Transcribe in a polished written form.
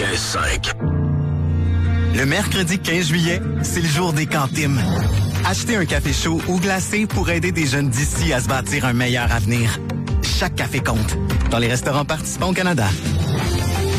96.5. Le mercredi 15 juillet, c'est le jour des cantines. Achetez un café chaud ou glacé pour aider des jeunes d'ici à se bâtir un meilleur avenir. Chaque café compte. Dans les restaurants participants au Canada.